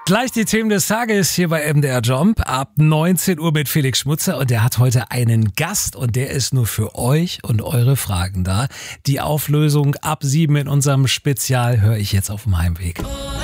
Gleich die Themen des Tages hier bei MDR Jump ab 19 Uhr mit Felix Schmutzer und der hat heute einen Gast und der ist nur für euch und eure Fragen da. Die Auflösung ab 7 in unserem Spezial höre ich jetzt auf dem Heimweg.